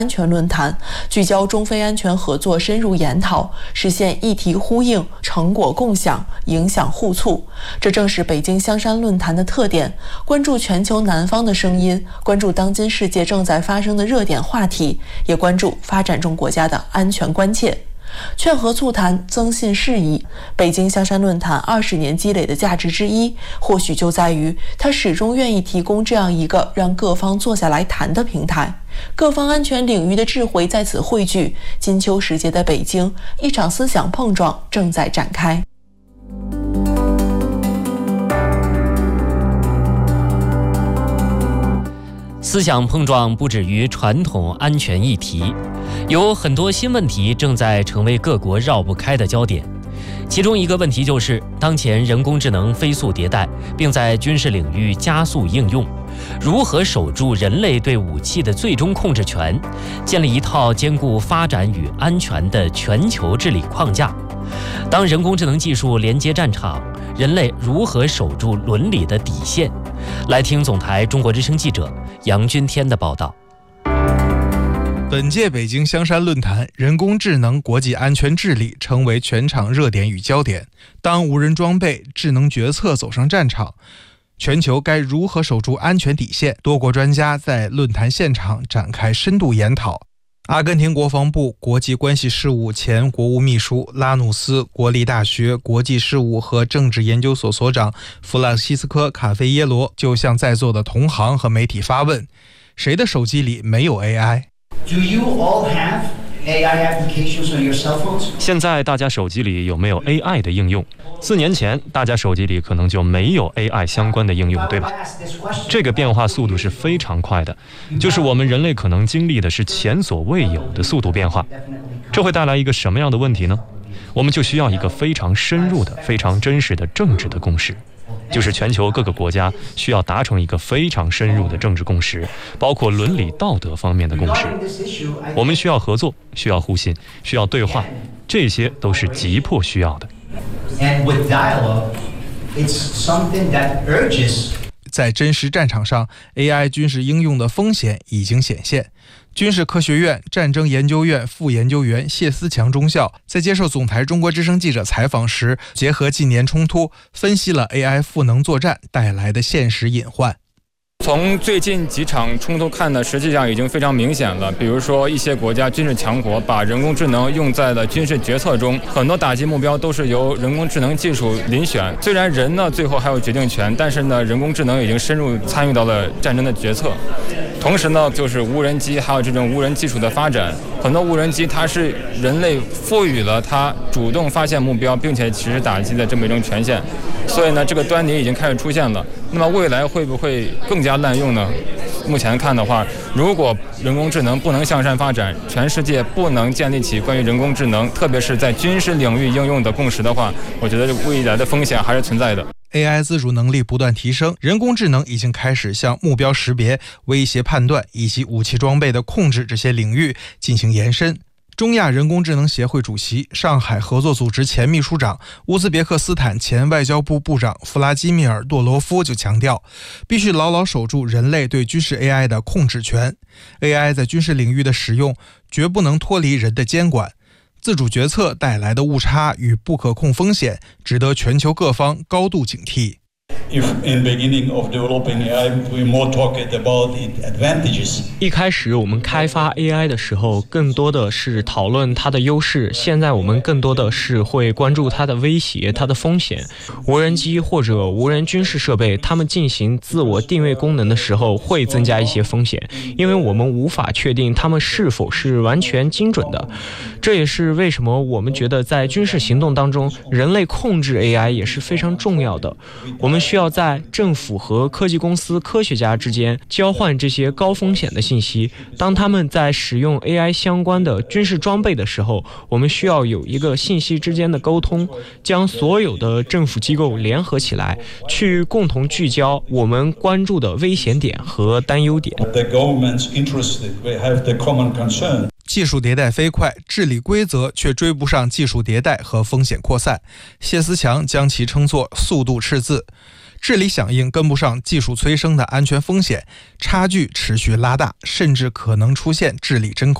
安全论坛，聚焦中非安全合作深入研讨，实现议题呼应、成果共享、影响互促。这正是北京香山论坛的特点，关注全球南方的声音，关注当今世界正在发生的热点话题，也关注发展中国家的安全关切。劝和促谈，增信释疑。北京香山论坛20年积累的价值之一，或许就在于它始终愿意提供这样一个让各方坐下来谈的平台。各方安全领域的智慧在此汇聚，金秋时节的北京，一场思想碰撞正在展开。 思想碰撞不止于传统安全议题，有很多新问题正在成为各国绕不开的焦点。其中一个问题就是，当前人工智能飞速迭代，并在军事领域加速应用，如何守住人类对武器的最终控制权，建立一套兼顾发展与安全的全球治理框架？当人工智能技术连接战场，人类如何守住伦理的底线？来听总台中国之声记者杨君天的报道。 本届北京香山论坛，人工智能国际安全治理成为全场热点与焦点。当无人装备、智能决策走上战场，全球该如何守住安全底线？多国专家在论坛现场展开深度研讨。阿根廷国防部国际关系事务前国务秘书拉努斯国立大学国际事务和政治研究所所长弗朗西斯科·卡菲耶罗就向在座的同行和媒体发问：谁的手机里没有 AI？Do you all have AI applications on your cell phones? 现在大家手机里有没有 AI 的应用？4年前大家手机里可能就没有 AI 相关的应用，对吧？这个变化速度是非常快的，就是我们人类可能经历的是前所未有的速度变化。这会带来一个什么样的问题呢？我们就需要一个非常深入的、非常真实的政治的共识。就是全球各个国家需要达成一个非常深入的政治共识，包括伦理道德方面的共识。我们需要合作，需要互信，需要对话，这些都是急迫需要的。 在真实战场上 ，AI 军事应用的风险已经显现。军事科学院战争研究院副研究员谢思强中校在接受总台中国之声记者采访时，结合近年冲突，分析了 AI 赋能作战带来的现实隐患。 从最近几场冲突看呢，实际上已经非常明显了。比如说，一些国家军事强国把人工智能用在了军事决策中，很多打击目标都是由人工智能技术遴选。虽然人呢最后还有决定权，但是呢，人工智能已经深入参与到了战争的决策。同时呢，就是无人机还有这种无人技术的发展，很多无人机它是人类赋予了它主动发现目标并且实施打击的这么一种权限，所以呢，这个端倪已经开始出现了。那么未来会不会更加滥用呢？目前看的话，如果人工智能不能向善发展，全世界不能建立起关于人工智能，特别是在军事领域应用的共识的话，我觉得未来的风险还是存在的。 AI 自主能力不断提升，人工智能已经开始向目标识别、威胁判断以及武器装备的控制这些领域进行延伸。中亚人工智能协会主席、上海合作组织前秘书长、乌兹别克斯坦前外交部部长弗拉基米尔·多罗夫就强调，必须牢牢守住人类对军事 AI 的控制权。AI 在军事领域的使用绝不能脱离人的监管。自主决策带来的误差与不可控风险，值得全球各方高度警惕。 一开始我们开发 AI 的时候，更多的是讨论它的优势，现在我们更多的是会关注它的威胁、它的风险。无人机或者无人军事设备，它们进行自我定位功能的时候，会增加一些风险，因为我们无法确定它们是否是完全精准的。这也是为什么我们觉得在军事行动当中，人类控制 AI 也是非常重要的。我们需要在政府和科技公司科学家之间交换这些高风险的信息。当他们在使用 AI 相关的军事装备的时候，我们需要有一个信息之间的沟通，将所有的政府机构联合起来，去共同聚焦我们关注的危险点和担忧点。 技术迭代飞快，治理规则却追不上技术迭代和风险扩散。谢思强将其称作速度赤字。 治理响应跟不上技术催生的安全风险，差距持续拉大，甚至可能出现治理真空。